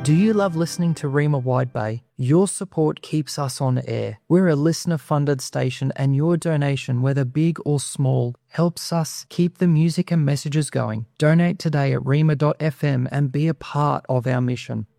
Do you love listening to Rima Wide Bay? Your support keeps us on air. We're a listener-funded station and your donation, whether big or small, helps us keep the music and messages going. Donate today at rima.fm and be a part of our mission.